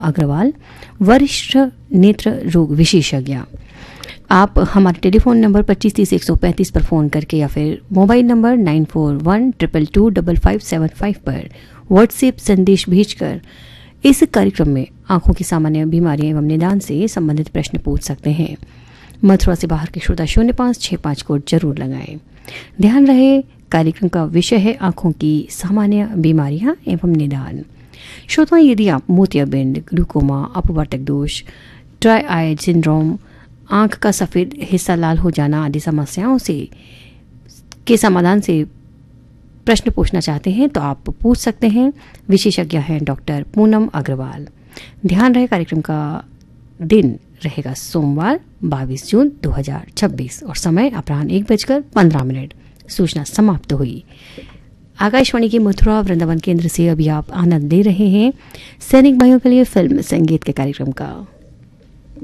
अग्रवाल, वरिष्ठ नेत्र रोग विशेषज्ञ। आप हमारे टेलीफोन नंबर 2530-135 पर फ़ोन करके या फिर मोबाइल नंबर 9412225575 पर व्हाट्सएप संदेश भेजकर इस कार्यक्रम में आंखों की सामान्य बीमारियां एवं निदान से संबंधित प्रश्न पूछ सकते हैं। मथुरा से बाहर के श्रोता 0565 कोड जरूर लगाएं। ध्यान रहे, कार्यक्रम का विषय है आंखों की सामान्य बीमारियां एवं निदान। श्रोता, यदि आप मोतियाबिंद, ग्लूकोमा, अपवर्तक दोष, ड्राई आई सिंड्रोम, आंख का सफ़ेद हिस्सा लाल हो जाना आदि समस्याओं के समाधान से प्रश्न पूछना चाहते हैं तो आप पूछ सकते हैं। विशेषज्ञ हैं डॉक्टर पूनम अग्रवाल। ध्यान रहे, कार्यक्रम का दिन रहेगा सोमवार 22 जून 2026 और समय अपराह्न 1:15। सूचना समाप्त हुई। आकाशवाणी के मथुरा वृंदावन केंद्र से अभी आप आनंद ले रहे हैं सैनिक भाइयों के लिए फिल्म संगीत के कार्यक्रम का।